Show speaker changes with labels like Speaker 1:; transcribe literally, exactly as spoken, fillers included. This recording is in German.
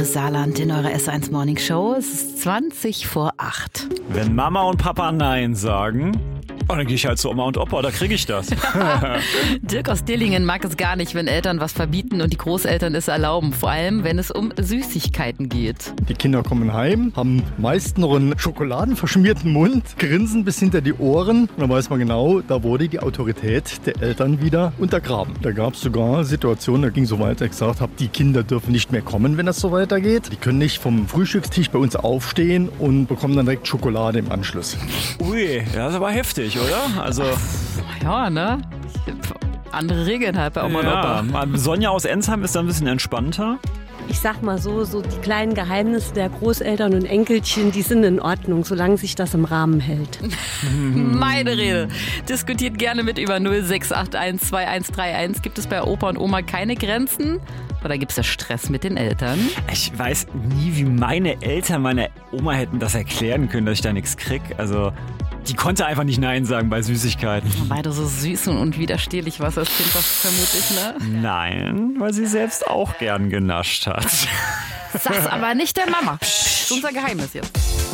Speaker 1: fürs Saarland in eurer S eins Morning Show. Es ist zwanzig vor acht.
Speaker 2: Wenn Mama und Papa Nein sagen, oh, dann gehe ich halt zu Oma und Opa, da kriege ich das.
Speaker 1: Dirk aus Dillingen mag es gar nicht, wenn Eltern was verbieten und die Großeltern es erlauben. Vor allem, wenn es um Süßigkeiten geht.
Speaker 3: Die Kinder kommen heim, haben meist noch einen schokoladenverschmierten Mund, grinsen bis hinter die Ohren. Und dann weiß man genau, da wurde die Autorität der Eltern wieder untergraben. Da gab es sogar Situationen, da ging so weit, dass ich gesagt habe, die Kinder dürfen nicht mehr kommen, wenn das so weitergeht. Die können nicht vom Frühstückstisch bei uns aufstehen und bekommen dann direkt Schokolade im Anschluss.
Speaker 2: Ui, das ist aber heftig, oder? Also
Speaker 1: Ja, ne? Andere Regeln halt bei Oma und Opa.
Speaker 2: ja, Sonja aus Ensheim ist da ein bisschen entspannter.
Speaker 4: Ich sag mal so, so die kleinen Geheimnisse der Großeltern und Enkelchen, die sind in Ordnung, solange sich das im Rahmen hält.
Speaker 1: Meine Rede. Diskutiert gerne mit über null sechs acht eins zwei eins drei eins. Gibt es bei Opa und Oma keine Grenzen? Oder gibt es da Stress mit den Eltern?
Speaker 2: Ich weiß nie, wie meine Eltern meiner Oma hätten das erklären können, dass ich da nichts krieg. Also die konnte einfach nicht Nein sagen bei Süßigkeiten.
Speaker 1: Beide so süß und unwiderstehlich was als Kind, das vermutlich, ne?
Speaker 2: Nein, weil sie selbst auch gern genascht hat.
Speaker 1: Sag's aber nicht der Mama. Das ist unser Geheimnis jetzt.